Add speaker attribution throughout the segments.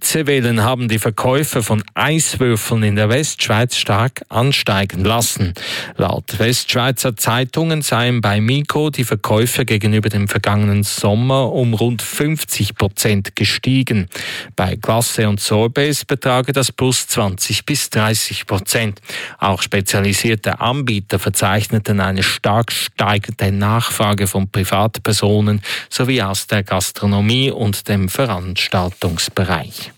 Speaker 1: Hitzewellen haben die Verkäufe von Eiswürfeln in der Westschweiz stark ansteigen lassen. Laut Westschweizer Zeitungen seien bei Migros die Verkäufe gegenüber dem vergangenen Sommer um rund 50% gestiegen. Bei Glace und Sorbets betrage das plus 20-30%. Auch spezialisierte Anbieter verzeichneten eine stark steigende Nachfrage von Privatpersonen sowie aus der Gastronomie und dem Veranstaltungsbereich.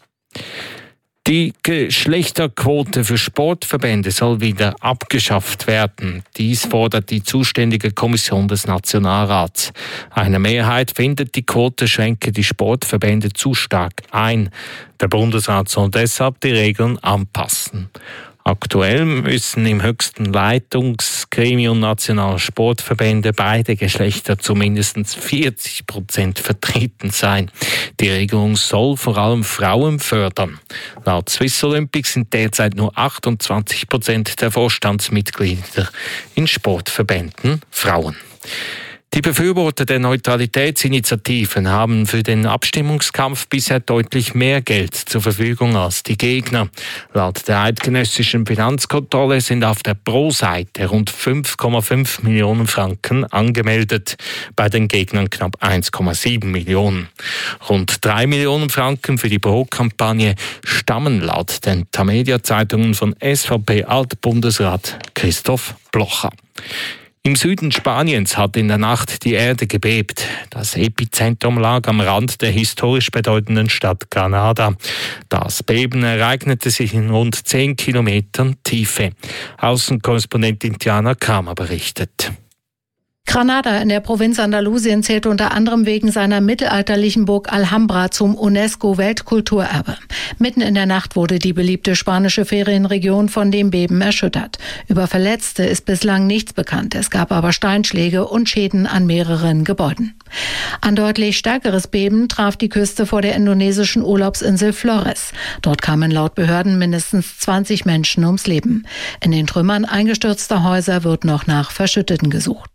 Speaker 1: Die Geschlechterquote für Sportverbände soll wieder abgeschafft werden. Dies fordert die zuständige Kommission des Nationalrats. Eine Mehrheit findet, die Quote schränke die Sportverbände zu stark ein. Der Bundesrat soll deshalb die Regeln anpassen. Aktuell müssen im höchsten Leitungsgremium nationaler Sportverbände beide Geschlechter zu mindestens 40% vertreten sein. Die Regelung soll vor allem Frauen fördern. Laut Swiss Olympic sind derzeit nur 28% der Vorstandsmitglieder in Sportverbänden Frauen. Die Befürworter der Neutralitätsinitiativen haben für den Abstimmungskampf bisher deutlich mehr Geld zur Verfügung als die Gegner. Laut der eidgenössischen Finanzkontrolle sind auf der Pro-Seite rund 5,5 Millionen Franken angemeldet, bei den Gegnern knapp 1,7 Millionen. Rund 3 Millionen Franken für die Pro-Kampagne stammen laut den Tamedia-Zeitungen von SVP-Altbundesrat Christoph Blocher. Im Süden Spaniens hat in der Nacht die Erde gebebt. Das Epizentrum lag am Rand der historisch bedeutenden Stadt Granada. Das Beben ereignete sich in rund 10 Kilometern Tiefe. Außenkorrespondentin Diana Kramer berichtet.
Speaker 2: Granada in der Provinz Andalusien zählt unter anderem wegen seiner mittelalterlichen Burg Alhambra zum UNESCO-Weltkulturerbe. Mitten in der Nacht wurde die beliebte spanische Ferienregion von dem Beben erschüttert. Über Verletzte ist bislang nichts bekannt. Es gab aber Steinschläge und Schäden an mehreren Gebäuden. Ein deutlich stärkeres Beben traf die Küste vor der indonesischen Urlaubsinsel Flores. Dort kamen laut Behörden mindestens 20 Menschen ums Leben. In den Trümmern eingestürzter Häuser wird noch nach Verschütteten gesucht.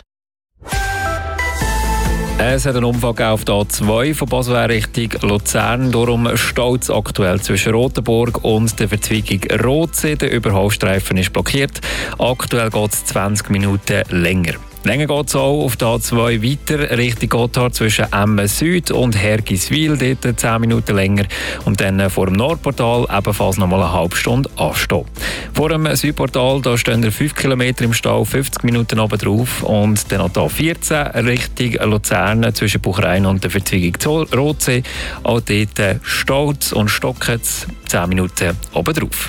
Speaker 3: Es hat einen Unfall auf der A2 von Basel Richtung Luzern. Darum steht es aktuell zwischen Rotenburg und der Verzweigung Rotsee. Der Überholstreifen ist blockiert. Aktuell geht es 20 Minuten länger. Länger geht es auch auf der A2 weiter Richtung Gotthard zwischen Emmen Süd und Hergiswil, dort 10 Minuten länger. Und dann vor dem Nordportal ebenfalls noch mal eine halbe Stunde anstehen. Vor dem Südportal da stehen 5 Kilometer im Stau, 50 Minuten oben drauf. Und dann noch da 14 Richtung Luzern zwischen Buchrein und der Verzweigung Rotsee. Auch dort staut und stockt 10 Minuten oben drauf.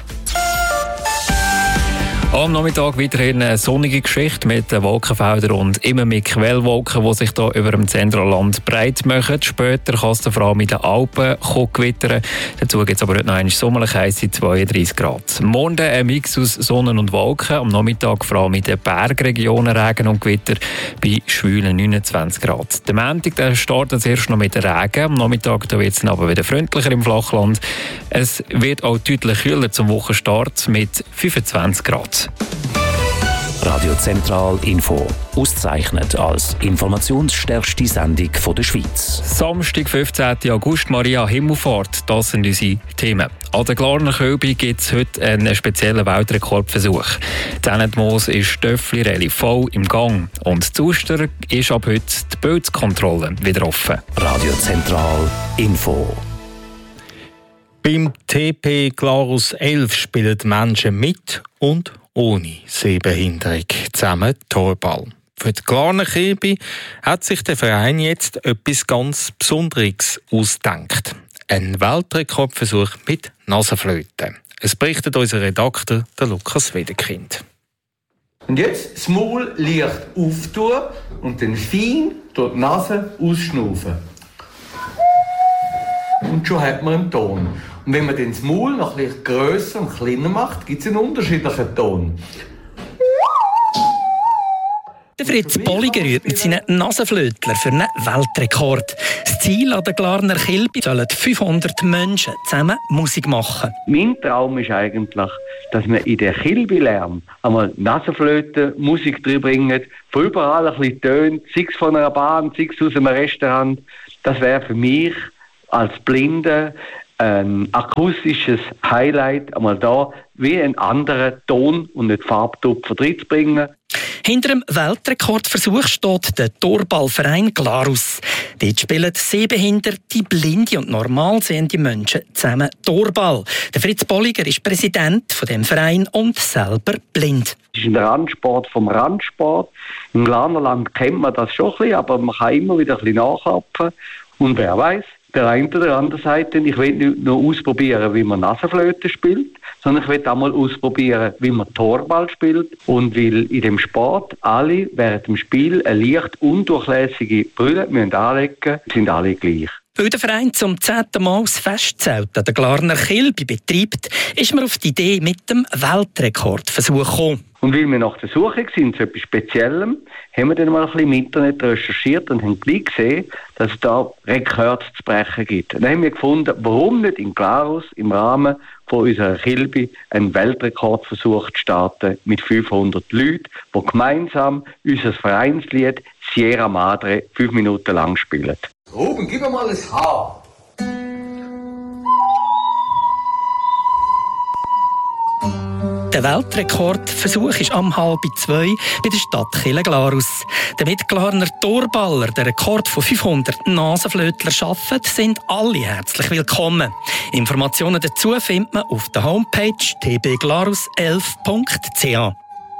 Speaker 3: Am Nachmittag weiterhin eine sonnige Geschichte mit Wolkenfeldern und immer mit Quellwolken, die sich hier über dem Zentralland breit machen. Später kann es vor allem in den Alpen gewittern. Dazu gibt es aber heute noch eine sommerlich heisse 32 Grad. Morgen ein Mix aus Sonne und Wolken. Am Nachmittag vor allem in den Bergregionen Regen und Gewitter bei schwülen 29 Grad. Der Montag startet erst noch mit Regen. Am Nachmittag wird es dann aber wieder freundlicher im Flachland. Es wird auch deutlich kühler zum Wochenstart mit 25 Grad.
Speaker 4: Radio Zentral Info. Ausgezeichnet als informationsstärkste Sendung der Schweiz.
Speaker 3: Samstag, 15. August, Maria Himmelfahrt. Das sind unsere Themen. An der Glarner Kölbi gibt es heute einen speziellen Weltrekordversuch. Die Endmoos ist Töffli-Rallye voll im Gang. Und zu Uster ist ab heute die Pilzkontrolle wieder offen.
Speaker 4: Radio Zentral Info.
Speaker 1: Beim TP Glarus 11 spielen Menschen mit und ohne Sehbehinderung zusammen Torball. Für die Glarner Kölbi hat sich der Verein jetzt etwas ganz Besonderes ausgedacht. Ein Weltrekordversuch mit Nasenflöte. Es berichtet unser Redakteur, der Lukas Wedekind.
Speaker 5: Und jetzt das Maul leicht auftun und dann fein durch die Nase ausschnaufen. Und schon hat man einen Ton. Und wenn man dann das Maul noch etwas grösser und kleiner macht, gibt es einen unterschiedlichen Ton.
Speaker 6: Der Fritz Bolliger übt mit seinen Nasenflötler für einen Weltrekord. Das Ziel an der Glarner Kölbi sollen 500 Menschen zusammen Musik machen.
Speaker 7: Mein Traum ist eigentlich, dass wir in den Kölbi-Lärm einmal Nasenflöte, Musik reinbringen, von überall ein bisschen Töne, sei es von einer Bahn, sei es aus einem Restaurant. Das wäre für mich als Blinde ein akustisches Highlight, einmal da wie einen anderen Ton und nicht Farbtupfer reinzubringen.
Speaker 6: Hinter dem Weltrekordversuch steht der Torballverein Glarus. Dort spielen sehbehinderte, blinde und normal sehende Menschen zusammen Torball. Der Fritz Bolliger ist Präsident von dem Verein und selber blind.
Speaker 7: Das ist ein Randsport vom Randsport. Im Glarnerland kennt man das schon ein bisschen, aber man kann immer wieder ein bisschen nachapfen. Und wer weiß, der eine oder andere sagt, ich will nicht nur ausprobieren, wie man Nasenflöte spielt, sondern ich will auch mal ausprobieren, wie man Torball spielt. Und weil in dem Sport alle während dem Spiel eine leicht undurchlässige Brille anlegen müssen, sind alle gleich.
Speaker 6: Weil der Verein zum 10. Mal das Festzelt an der Glarner Kilby betreibt, ist man auf die Idee mit dem Weltrekordversuch gekommen.
Speaker 7: Und weil wir nach der Suche waren zu etwas Speziellem, haben wir dann mal ein bisschen im Internet recherchiert und haben gleich gesehen, dass es da Rekorde zu brechen gibt. Und dann haben wir gefunden, warum nicht in Glarus im Rahmen von unserer Kilby einen Weltrekordversuch zu starten mit 500 Leuten, die gemeinsam unser Vereinslied Sierra Madre 5 Minuten lang spielen.
Speaker 5: Ruben, gib mir mal das Haar.
Speaker 6: Der Weltrekordversuch ist am 1:30 bei der Stadtkirche Glarus. Damit Glarner Torballer den Rekord von 500 Nasenflötler schaffen, sind alle herzlich willkommen. Informationen dazu findet man auf der Homepage tbglarus11.ch.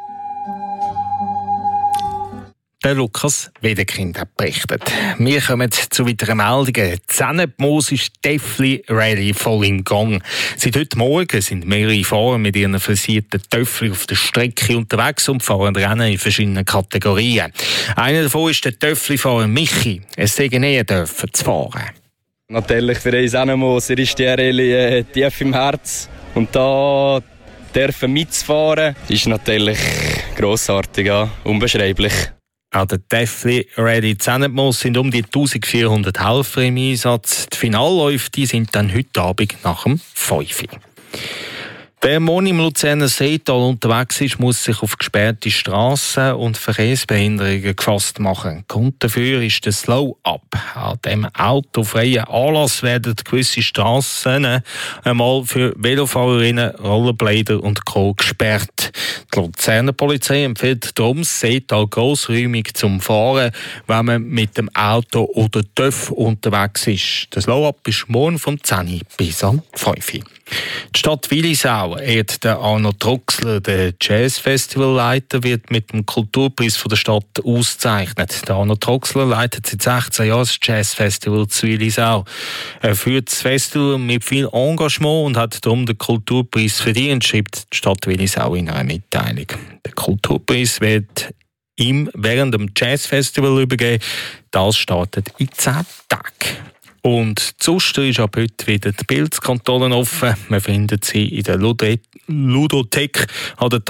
Speaker 1: Der Lukas Wedekind hat berichtet. Wir kommen zu weiteren Meldungen. Die Zennepmoos ist Töffli Rally voll im Gang. Seit heute Morgen sind mehrere Fahrer mit ihren versierten Töffli auf der Strecke unterwegs und fahren Rennen in verschiedenen Kategorien. Einer davon ist der Töffli-Fahrer Michi. Es sei näher dürfen zu fahren.
Speaker 8: Natürlich für uns Zennepmoos ist die Rallye tief im Herz. Und da dürfen mitzufahren, ist natürlich grossartig, ja, unbeschreiblich.
Speaker 1: An der Töffli Rally Zennepmoos sind um die 1400 Helfer im Einsatz. Die Finalläufe die sind dann heute Abend nach dem 5 Uhr. Wer morgen im Luzerner Seetal unterwegs ist, muss sich auf gesperrte Strassen und Verkehrsbehinderungen gefasst machen. Grund dafür ist der Slow-Up. An diesem autofreien Anlass werden gewisse Strassen einmal für Velofahrerinnen, Rollerblader und Co. gesperrt. Die Luzerner Polizei empfiehlt darum, das Seetal grossräumig zum Fahren, wenn man mit dem Auto oder TÜV unterwegs ist. Der Slow-Up ist morgen vom 10 bis am 5 Uhr. Die Stadt Willisau ehrt den Arno Troxler. Der Jazz-Festivalleiter wird mit dem Kulturpreis von der Stadt ausgezeichnet. Der Arno Troxler leitet seit 16 Jahren das Jazz-Festival zu Willisau. Er führt das Festival mit viel Engagement und hat darum den Kulturpreis verdient, schreibt die Stadt Willisau in einer Mitteilung. Der Kulturpreis wird ihm während dem Jazz-Festival übergeben. Das startet in 10 Tagen. Und Zuster ist ab heute wieder die Pilzkontrollen offen. Man findet sie in der Ludothek an der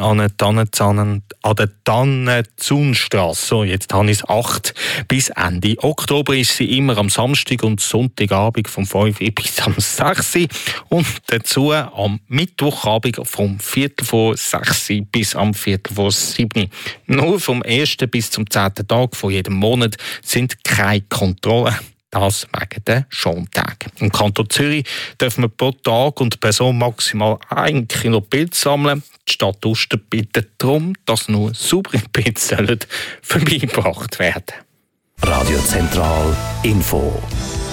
Speaker 1: Tannenzunstrasse. So, jetzt habe ich es 8 bis Ende Oktober. Ist sie immer am Samstag und Sonntagabend vom 5 Uhr bis am 6 Uhr. Und dazu am Mittwochabend vom 5:45 Uhr bis am 7:45 Uhr. Nur vom 1. bis zum 10. Tag von jedem Monat sind keine Kontrollen. Das wegen der Schontag. Im Kanton Zürich dürfen wir pro Tag und Person maximal 1 Kilo Pilze sammeln. Die Stadt Uster bittet darum, dass nur saubere Pilze vorbeigebracht werden.
Speaker 4: Radio Zentral Info.